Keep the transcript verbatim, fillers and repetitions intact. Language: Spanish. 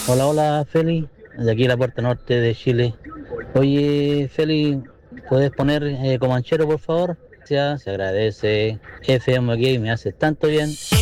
Hola, hola, Feli, de aquí la puerta norte de Chile. Oye, Feli, ¿puedes poner eh, Comanchero, por favor? Ya, se agradece. F M G me hace tanto bien.